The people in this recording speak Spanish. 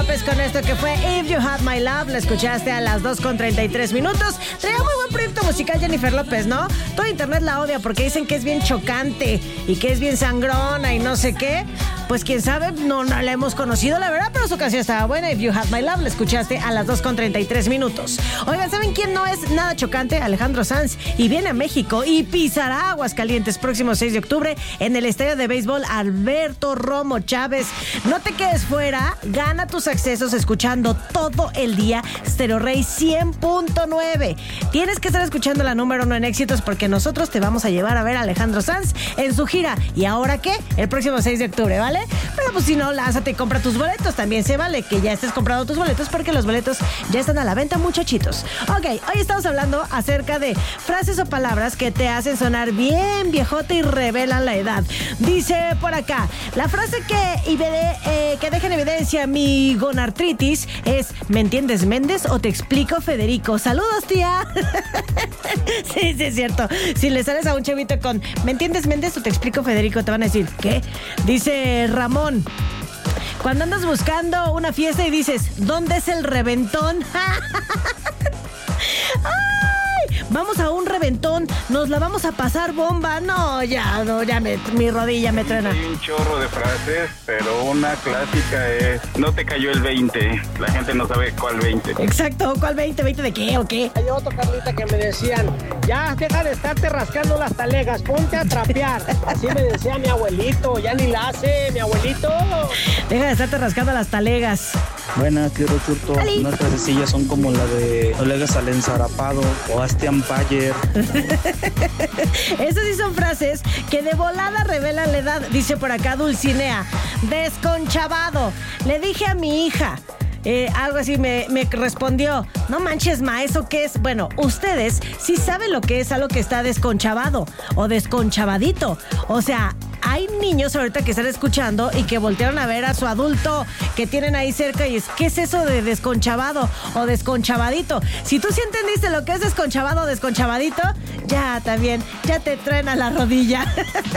López con esto que fue If You Had My Love. La escuchaste a las 2:33 minutos. Traía muy buen proyecto musical Jennifer López, ¿no? Todo internet la odia porque dicen que es bien chocante y que es bien sangrona y no sé qué. Pues quién sabe, no la hemos conocido, la verdad, pero su canción estaba buena. If You Had My Love, la escuchaste a las 2:33 minutos. Oigan, ¿saben quién no es nada chocante? Alejandro Sanz. Y viene a México y pisará Aguascalientes próximo 6 de octubre en el estadio de béisbol Alberto Romo Chávez. No te quedes fuera, gana tus accesos escuchando todo el día Stereo Rey 100.9. Tienes que estar escuchando la número 1 en éxitos porque nosotros te vamos a llevar a ver a Alejandro Sanz en su gira. ¿Y ahora qué? El próximo 6 de octubre, ¿vale? Pero pues si no, lánzate y compra tus boletos. También se vale que ya estés comprando tus boletos porque los boletos ya están a la venta, muchachitos. Ok, hoy estamos hablando acerca de frases o palabras que te hacen sonar bien viejote y revelan la edad. Dice por acá, la frase que deja en evidencia mi gonartritis es: ¿me entiendes, Méndez? ¿O te explico, Federico? Saludos, tía. Sí, es cierto. Si le sales a un chavito con ¿me entiendes, Méndez? ¿O te explico, Federico? Te van a decir ¿qué? Dice Ramón, cuando andas buscando una fiesta y dices ¿dónde es el reventón? Vamos a un reventón, nos la vamos a pasar bomba. No, mi rodilla me truena. Hay un chorro de frases, pero una clásica es no te cayó el 20. La gente no sabe cuál 20. Exacto, ¿cuál 20? ¿20 de qué o qué? Hay otro, Carlita, que me decían, ya deja de estarte rascando las talegas, ponte a trapear. Así me decía mi abuelito, ya ni la hace, mi abuelito. Deja de estarte rascando las talegas. Buenas, quiero churto. Unas frasecillas son como la de no le hagas al ensarapado o hazte Empire. Esas sí son frases que de volada revelan la edad. Dice por acá Dulcinea, desconchavado. Le dije a mi hija, algo así me respondió, no manches, ma, ¿eso qué es? Bueno, ustedes sí saben lo que es algo que está desconchavado o desconchavadito. O sea, hay niños ahorita que están escuchando y que voltearon a ver a su adulto que tienen ahí cerca y es, ¿qué es eso de desconchavado o desconchavadito? Si tú sí entendiste lo que es desconchavado o desconchavadito, ya también, ya te traen a la rodilla.